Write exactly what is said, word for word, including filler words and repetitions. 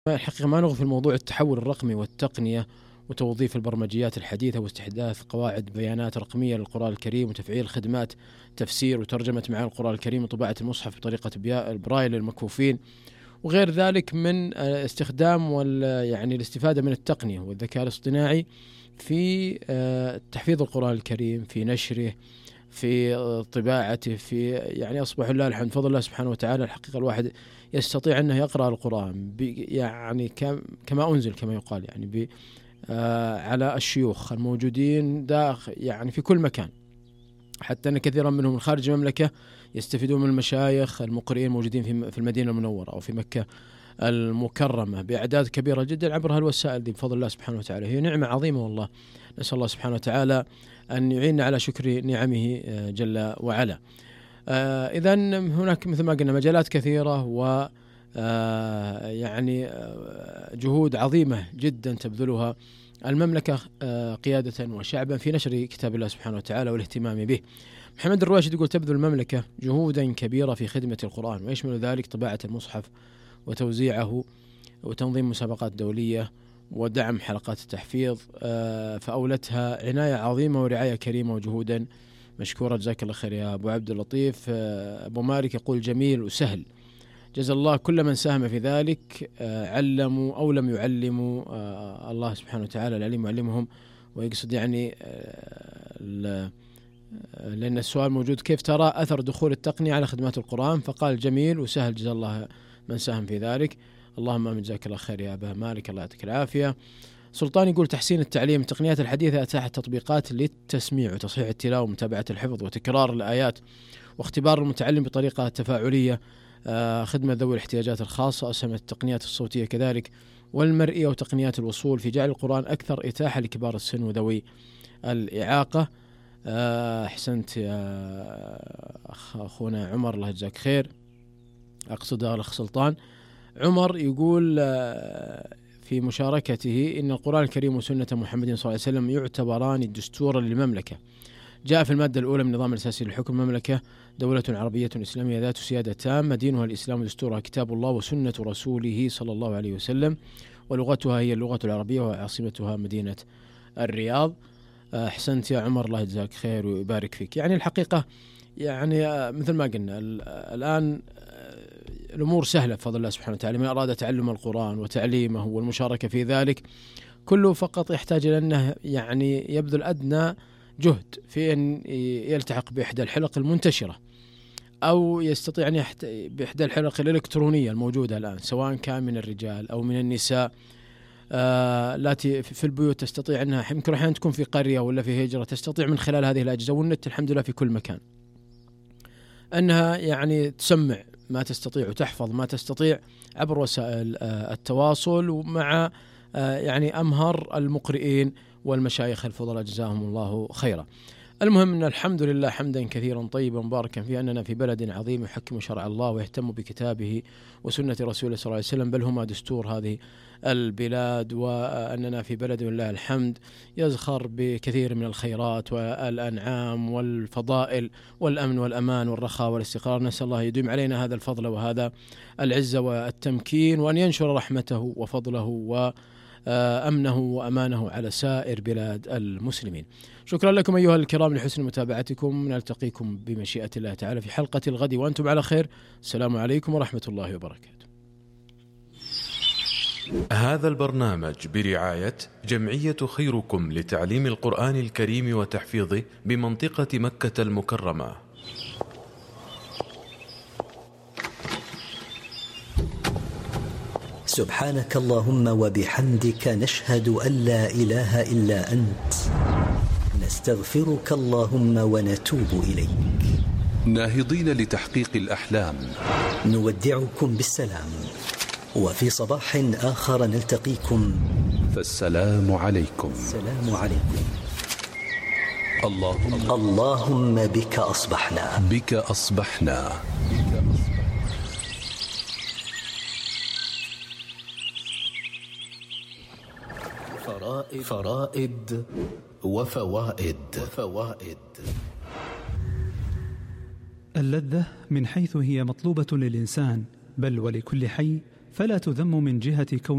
الحقيقة ما نغفل موضوع التحول الرقمي والتقنية وتوظيف البرمجيات الحديثة واستحداث قواعد بيانات رقمية للقرآن الكريم وتفعيل خدمات تفسير وترجمة معاني القرآن الكريم وطباعة المصحف بطريقة البرايل للمكفوفين وغير ذلك من استخدام وال يعني الاستفادة من التقنية والذكاء الاصطناعي في تحفيظ القرآن الكريم، في نشره، في طباعته، في يعني أصبح الله الحمد فضل الله سبحانه وتعالى. الحقيقة الواحد يستطيع أنه يقرأ القرآن يعني كما أنزل كما يقال يعني على الشيوخ الموجودين داخل يعني في كل مكان، حتى أن كثيرا منهم من خارج المملكة يستفيدون من المشايخ المقرئين الموجودين في المدينة المنورة أو في مكة المكرمة بأعداد كبيرة جدا عبر هالوسائل دي بفضل الله سبحانه وتعالى. هي نعمة عظيمة والله، نسأل الله سبحانه وتعالى أن يعيننا على شكر نعمه جل وعلا. آه إذا هناك مثل ما قلنا مجالات كثيرة و آه يعني آه جهود عظيمة جدا تبذلها المملكة آه قيادة وشعبا في نشر كتاب الله سبحانه وتعالى والاهتمام به. محمد الرواشد يقول تبذل المملكة جهودا كبيرة في خدمة القرآن، ويشمل ذلك طباعة المصحف وتوزيعه وتنظيم مسابقات دولية ودعم حلقات التحفيظ، آه فأولتها عناية عظيمة ورعاية كريمة وجهودا مشكورة، جزاك الله خير يا أبو عبد اللطيف. أبو مالك يقول جميل وسهل، جزا الله كل من ساهم في ذلك، علموا أو لم يعلموا، الله سبحانه وتعالى العليم يعلمهم. ويقصد يعني لأن السؤال موجود كيف ترى أثر دخول التقنية على خدمات القرآن، فقال جميل وسهل، جزا الله من ساهم في ذلك. اللهم آمين، جزاك الله خير يا أبا مالك، الله يعطيك العافية. سلطان يقول تحسين التعليم، التقنيات الحديثة أتاحت تطبيقات للتسميع وتصحيح التلاوة ومتابعة الحفظ وتكرار الآيات واختبار المتعلم بطريقة تفاعلية، آه خدمة ذوي الاحتياجات الخاصة، أسهمت التقنيات الصوتية كذلك والمرئية وتقنيات الوصول في جعل القرآن أكثر إتاحة لكبار السن وذوي الإعاقة. آه أحسنت يا أخونا عمر، الله يجزاك خير. أقصد الأخ سلطان. عمر يقول آه في مشاركته إن القرآن الكريم وسنة محمد صلى الله عليه وسلم يعتبران دستورا للمملكة. جاء في المادة الأولى من النظام الأساسي لحكم المملكة دولة عربية إسلامية ذات سيادة تامة، دينها الإسلام ودستورها كتاب الله وسنة رسوله صلى الله عليه وسلم، ولغتها هي اللغة العربية وعاصمتها مدينة الرياض. أحسنت يا عمر، الله يجزاك خير ويبارك فيك. يعني الحقيقة يعني مثل ما قلنا الآن الأمور سهلة بفضل الله سبحانه وتعالى، من أراد تعلم القرآن وتعليمه والمشاركة في ذلك كله فقط يحتاج إلى أنه يعني يبذل أدنى جهد في أن يلتحق بإحدى الحلق المنتشرة أو يستطيع أن يحت... بإحدى الحلق الإلكترونية الموجودة الآن، سواء كان من الرجال أو من النساء آه التي في البيوت تستطيع أنها يمكن أحيانا تكون في قرية ولا في هجرة، تستطيع من خلال هذه الأجهزة والنت الحمد لله في كل مكان أنها يعني تسمع ما تستطيع وتحفظ ما تستطيع عبر وسائل التواصل ومع يعني أمهر المقرئين والمشايخ الفضلاء جزاهم الله خيرا. المهم أن الحمد لله حمدا كثيرا طيبا مباركا في أننا في بلد عظيم يحكم شرع الله ويهتم بكتابه وسنة رسوله صلى الله عليه وسلم، بل هما دستور هذه البلاد، وأننا في بلد الله الحمد يزخر بكثير من الخيرات والأنعام والفضائل والأمن والأمان والرخاء والاستقرار. نسأل الله يديم علينا هذا الفضل وهذا العزة والتمكين، وأن ينشر رحمته وفضله وأمنه وأمانه على سائر بلاد المسلمين. شكرا لكم أيها الكرام لحسن متابعتكم، نلتقيكم بمشيئة الله تعالى في حلقة الغد وأنتم على خير. السلام عليكم ورحمة الله وبركاته. هذا البرنامج برعاية جمعية خيركم لتعليم القرآن الكريم وتحفيظه بمنطقة مكة المكرمة. سبحانك اللهم وبحمدك نشهد أن لا إله إلا أنت، نستغفرك اللهم ونتوب إليك. ناهضين لتحقيق الأحلام نودعكم بالسلام، وفي صباح آخر نلتقيكم، فالسلام عليكم. السلام عليكم. اللهم, اللهم بك أصبحنا بك أصبحنا فرائد, فرائد وفوائد وفوائد اللذة من حيث هي مطلوبة للإنسان بل ولكل حي فلا تذم من جهة كون